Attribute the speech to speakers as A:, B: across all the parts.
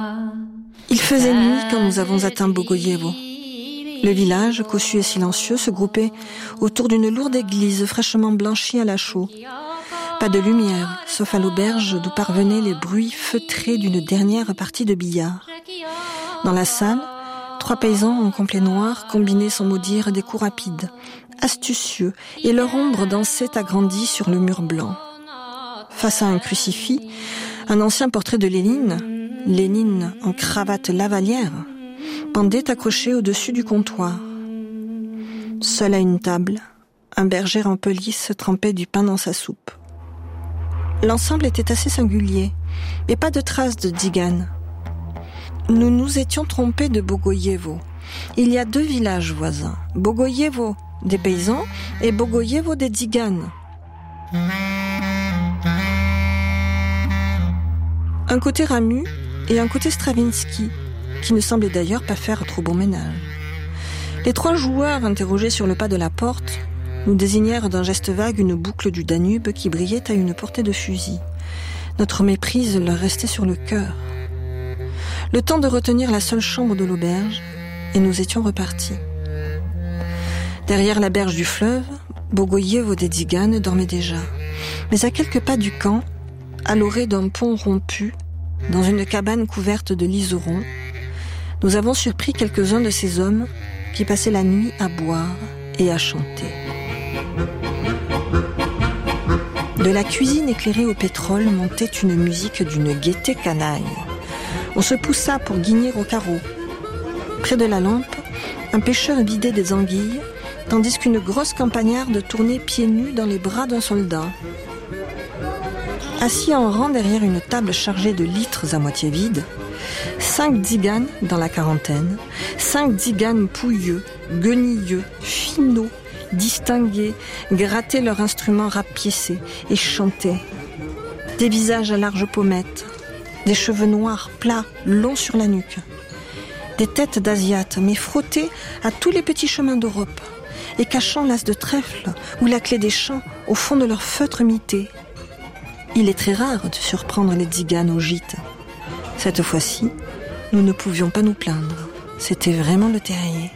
A: Il faisait nuit quand nous avons atteint Bogojevo. Le village, cossu et silencieux, se groupait autour d'une lourde église fraîchement blanchie à la chaux. Pas de lumière, sauf à l'auberge d'où parvenaient les bruits feutrés d'une dernière partie de billard. Dans la salle, 3 paysans en complet noir combinaient sans maudire des coups rapides, astucieux, et leur ombre dansait agrandie sur le mur blanc. Face à un crucifix, un ancien portrait de Lénine en cravate lavalière, pendait accroché au-dessus du comptoir. Seul à une table, un berger en pelisse trempait du pain dans sa soupe. L'ensemble était assez singulier, mais pas de traces de Dzigan. Nous nous étions trompés de Bogojevo. Il y a 2 villages voisins, Bogojevo des paysans et Bogojevo des Tziganes. Un côté Ramu et un côté Stravinsky, qui ne semblait d'ailleurs pas faire trop bon ménage. Les 3 joueurs interrogés sur le pas de la porte nous désignèrent d'un geste vague une boucle du Danube qui brillait à une portée de fusil. Notre méprise leur restait sur le cœur. Le temps de retenir la seule chambre de l'auberge, et nous étions repartis. Derrière la berge du fleuve, Bogojevo des Tziganes dormait déjà. Mais à quelques pas du camp, à l'orée d'un pont rompu, dans une cabane couverte de liserons, nous avons surpris quelques-uns de ces hommes qui passaient la nuit à boire et à chanter. De la cuisine éclairée au pétrole montait une musique d'une gaieté canaille. On se poussa pour guigner au carreau. Près de la lampe, un pêcheur vidait des anguilles, tandis qu'une grosse campagnarde tournait pieds nus dans les bras d'un soldat. Assis en rang derrière une table chargée de litres à moitié vides, 5 Tziganes dans la quarantaine, 5 Tziganes pouilleux, guenilleux, finauds, distingués, grattaient leurs instruments rapiécés et chantaient. Des visages à larges pommettes, des cheveux noirs, plats, longs sur la nuque. Des têtes d'Asiates, mais frottées à tous les petits chemins d'Europe, et cachant l'as de trèfle ou la clé des champs au fond de leur feutre mité. Il est très rare de surprendre les Tziganes au gîte. Cette fois-ci, nous ne pouvions pas nous plaindre. C'était vraiment le terrier.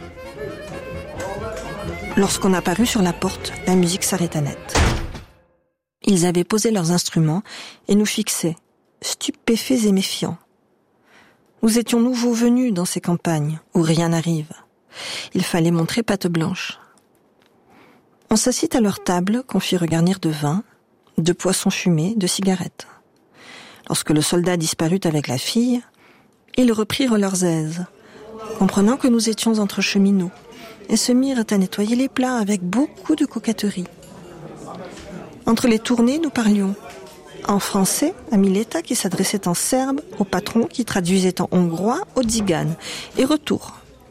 A: Lorsqu'on apparut sur la porte, la musique s'arrêta net. Ils avaient posé leurs instruments et nous fixaient, stupéfaits et méfiants. Nous étions nouveaux venus dans ces campagnes où rien n'arrive. Il fallait montrer patte blanche. On s'assit à leur table qu'on fit regarnir de vin, de poissons fumés, de cigarettes. Lorsque le soldat disparut avec la fille, ils reprirent leurs aises, comprenant que nous étions entre cheminots, et se mirent à nettoyer les plats avec beaucoup de coquetterie. Entre les tournées, nous parlions en français à Mileta qui s'adressait en serbe au patron qui traduisait en hongrois au Tziganes, et retour.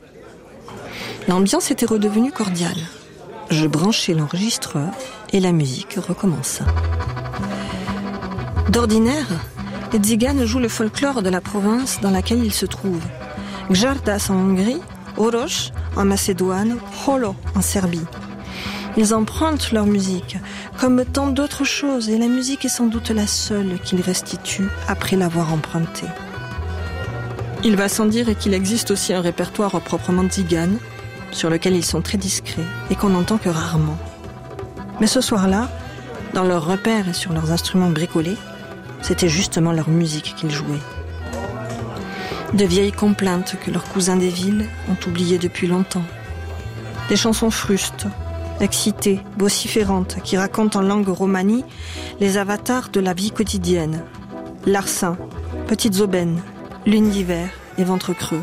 A: L'ambiance était redevenue cordiale. Je branchai l'enregistreur et la musique recommença. D'ordinaire, les Tziganes jouent le folklore de la province dans laquelle ils se trouvent. Gjardas en Hongrie, Orosz en Macédoine, Holo en Serbie. Ils empruntent leur musique, comme tant d'autres choses, et la musique est sans doute la seule qu'ils restituent après l'avoir empruntée. Il va sans dire qu'il existe aussi un répertoire proprement tzigane, sur lequel ils sont très discrets et qu'on n'entend que rarement. Mais ce soir-là, dans leurs repères et sur leurs instruments bricolés, c'était justement leur musique qu'ils jouaient. De vieilles complaintes que leurs cousins des villes ont oubliées depuis longtemps. Des chansons frustes, excitées, vociférantes, qui racontent en langue romanie les avatars de la vie quotidienne. Larcin, petites aubaines, lune d'hiver et ventre creux.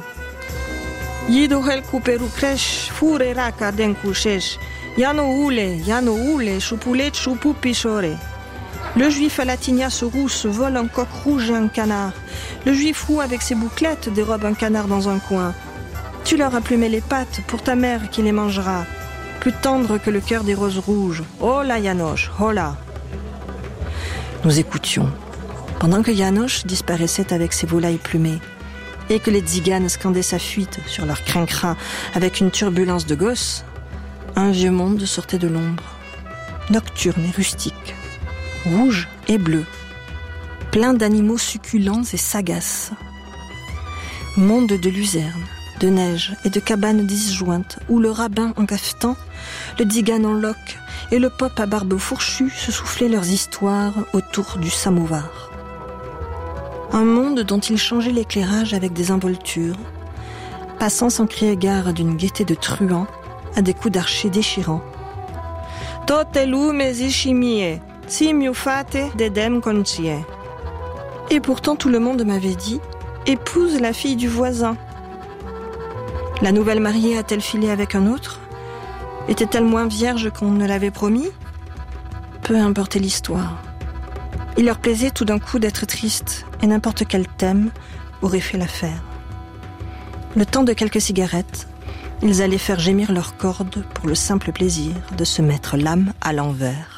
A: Yidohel kuperu kresh, fure raka den kushesh, yano ule, choupoulet choupou pichore. Le juif à la tignasse rousse vole un coq rouge et un canard. Le juif roux avec ses bouclettes dérobe un canard dans un coin. Tu leur as plumé les pattes pour ta mère qui les mangera. Plus tendre que le cœur des roses rouges. Hola Janosch, hola. Nous écoutions, pendant que Janosch disparaissait avec ses volailles plumées, et que les Tziganes scandaient sa fuite sur leur crin-crin avec une turbulence de gosses, un vieux monde sortait de l'ombre, nocturne et rustique, rouge et bleu, plein d'animaux succulents et sagaces. monde de luzerne, de neige et de cabanes disjointes où le rabbin en cafetan, le tzigane en loque et le pop à barbe fourchue se soufflaient leurs histoires autour du samovar. Un monde dont ils changeaient l'éclairage avec des involtures, passant sans crier gare d'une gaieté de truands à des coups d'archers déchirants. Et pourtant tout le monde m'avait dit « Épouse la fille du voisin ». La nouvelle mariée a-t-elle filé avec un autre ? Était-elle moins vierge qu'on ne l'avait promis ? Peu importait l'histoire. Il leur plaisait tout d'un coup d'être tristes, et n'importe quel thème aurait fait l'affaire. Le temps de quelques cigarettes, ils allaient faire gémir leurs cordes pour le simple plaisir de se mettre l'âme à l'envers.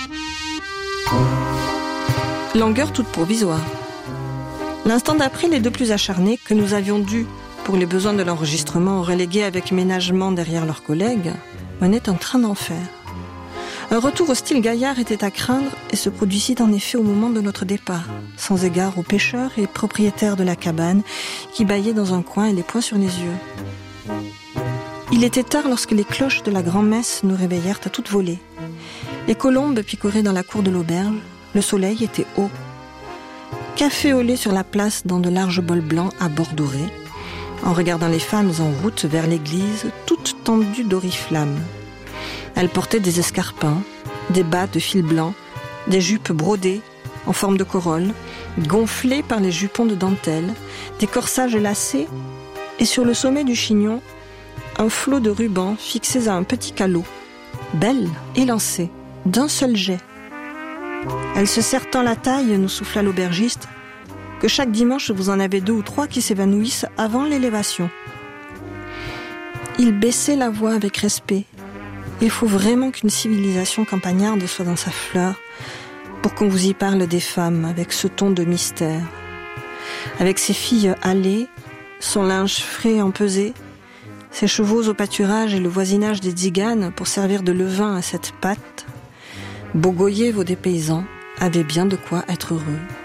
A: Langueur toute provisoire. L'instant d'après, les deux plus acharnés, que nous avions dû, pour les besoins de l'enregistrement, reléguer avec ménagement derrière leurs collègues, menaient un train d'enfer. Un retour au style gaillard était à craindre et se produisit en effet au moment de notre départ, sans égard aux pêcheurs et propriétaires de la cabane qui bâillaient dans un coin et les poings sur les yeux. Il était tard lorsque les cloches de la grand-messe nous réveillèrent à toute volée. Les colombes picoraient dans la cour de l'auberge, le soleil était haut. Café au lait sur la place dans de larges bols blancs à bord dorés, en regardant les femmes en route vers l'église, toutes tendues d'oriflammes. Elles portaient des escarpins, des bas de fil blanc, des jupes brodées en forme de corolle, gonflées par les jupons de dentelle, des corsages lacés, et sur le sommet du chignon, un flot de rubans fixés à un petit calot, belle, élancée, d'un seul jet. Elle se serre tant la taille, nous souffla l'aubergiste, que chaque dimanche vous en avez 2 ou 3 qui s'évanouissent avant l'élévation. Il baissait la voix avec respect. Il faut vraiment qu'une civilisation campagnarde soit dans sa fleur pour qu'on vous y parle des femmes avec ce ton de mystère. Avec ses filles hâlées, son linge frais empesé, ses chevaux au pâturage et le voisinage des tziganes pour servir de levain à cette pâte, Bogoyev des paysans avait bien de quoi être heureux.